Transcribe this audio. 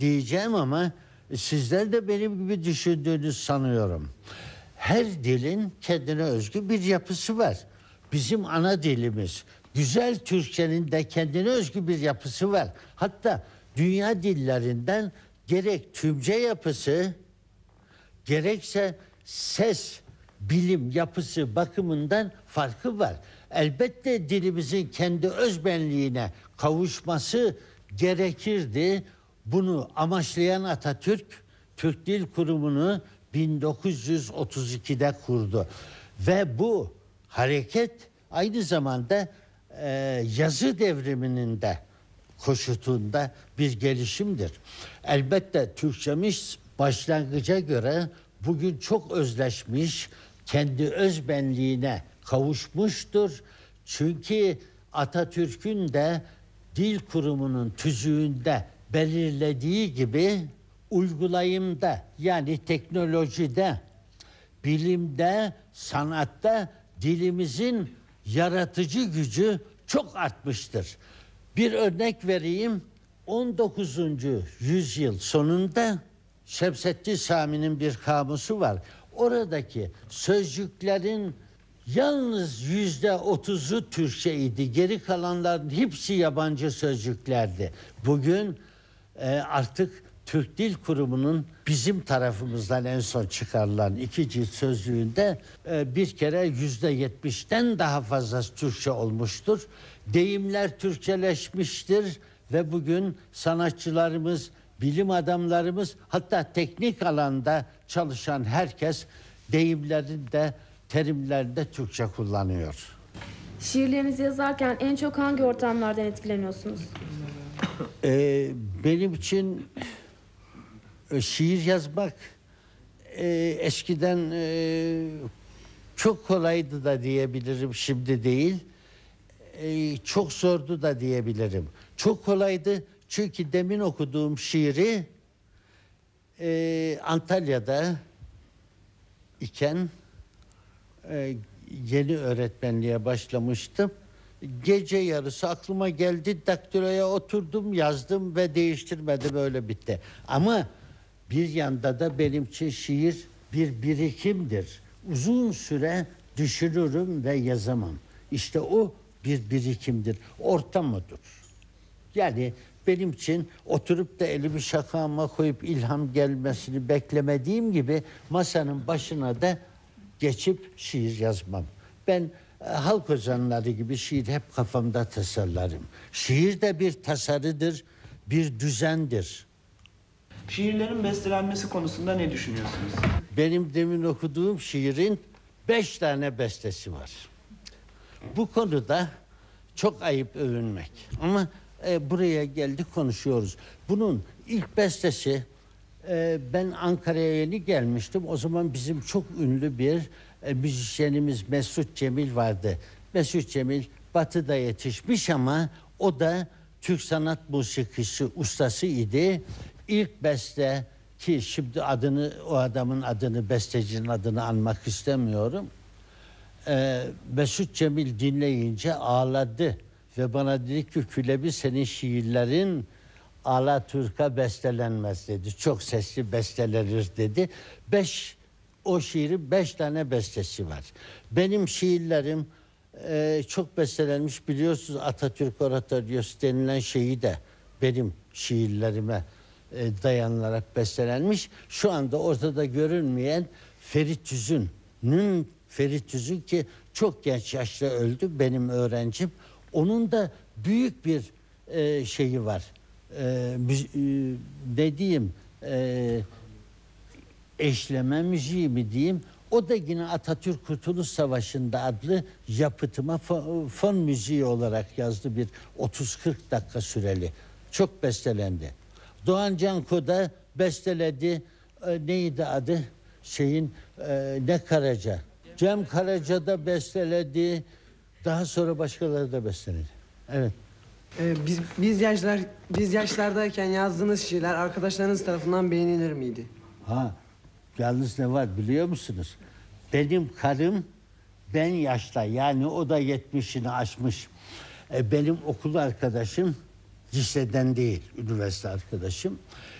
diyeceğim ama sizler de benim gibi düşündüğünüzü sanıyorum. Her dilin kendine özgü bir yapısı var. Bizim ana dilimiz, güzel Türkçenin de kendine özgü bir yapısı var. Hatta dünya dillerinden gerek tümce yapısı, gerekse ses, bilim yapısı bakımından farkı var. Elbette dilimizin kendi özbenliğine kavuşması gerekirdi. Bunu amaçlayan Atatürk, Türk Dil Kurumu'nu 1932'de kurdu. Ve bu hareket aynı zamanda yazı devriminin de koşutunda bir gelişimdir. Elbette Türkçemiz başlangıca göre bugün çok özleşmiş, kendi özbenliğine kavuşmuştur. Çünkü Atatürk'ün de Dil Kurumu'nun tüzüğünde belirlediği gibi uygulayımda, yani teknolojide, bilimde, sanatta dilimizin yaratıcı gücü çok artmıştır. Bir örnek vereyim. 19. yüzyıl sonunda Şemsettin Sami'nin bir kamusu var. Oradaki sözcüklerin yalnız %30'u Türkçeydi. Geri kalanların hepsi yabancı sözcüklerdi. Bugün artık Türk Dil Kurumu'nun bizim tarafımızdan en son çıkarılan 2 cilt sözlüğünde bir kere %70'ten daha fazla Türkçe olmuştur. Deyimler Türkçeleşmiştir ve bugün sanatçılarımız, bilim adamlarımız, hatta teknik alanda çalışan herkes deyimlerinde, terimlerinde Türkçe kullanıyor. Şiirlerinizi yazarken en çok hangi ortamlardan etkileniyorsunuz? Benim için şiir yazmak eskiden çok kolaydı da diyebilirim, şimdi değil. Çok zordu da diyebilirim. Çok kolaydı çünkü demin okuduğum şiiri Antalya'da iken yeni öğretmenliğe başlamıştım. Gece yarısı aklıma geldi, daktiloya oturdum, yazdım ve değiştirmedim, öyle bitti. Ama bir yanda da benim için şiir bir birikimdir. Uzun süre düşünürüm ve yazamam. İşte o bir birikimdir, ortam odur. Yani benim için oturup da elimi şakağıma koyup ilham gelmesini beklemediğim gibi masanın başına da geçip şiir yazmam. Ben halk ozanları gibi şiir hep kafamda tasarlarım. Şiir de bir tasarıdır, bir düzendir. Şiirlerin bestelenmesi konusunda ne düşünüyorsunuz? Benim demin okuduğum şiirin 5 tane bestesi var. Bu konuda çok ayıp övünmek. Ama buraya geldik, konuşuyoruz. Bunun ilk bestesi, ben Ankara'ya yeni gelmiştim. O zaman bizim çok ünlü bir müzisyenimiz Mesut Cemil vardı. Mesut Cemil Batı'da yetişmiş ama o da Türk sanat musikisi ustası idi. İlk beste, ki şimdi adını, o adamın adını, bestecinin adını anmak istemiyorum. Mesut Cemil dinleyince ağladı ve bana dedi ki Külebi, senin şiirlerin Alaturka bestelenmez dedi. Çok sesli bestelenir dedi. O şiirin 5 tane bestesi var. Benim şiirlerim çok bestelenmiş, biliyorsunuz. Atatürk Oratoryosu denilen şeyi de benim şiirlerime dayanılarak bestelenmiş. Şu anda ortada görünmeyen Ferit Tüzün ki çok genç yaşta öldü, benim öğrencim. Onun da büyük bir şeyi var. Ne diyeyim, eşleme müziği mi diyeyim. O da yine Atatürk Kurtuluş Savaşı'nda adlı yapıtıma fon müziği olarak yazdı, bir 30-40 dakika süreli. Çok bestelendi. Doğan Canko da besteledi. Neydi adı? Ne Karaca. Cem Karaca da besteledi. Daha sonra başkaları da besteledi. Evet. Biz yaşlardayken yazdığınız şiirler arkadaşlarınız tarafından beğenilir miydi? Yalnız ne var biliyor musunuz? Benim karım ben yaşta, yani o da 70'ini aşmış. Benim okul arkadaşım, liseden değil, üniversite arkadaşım.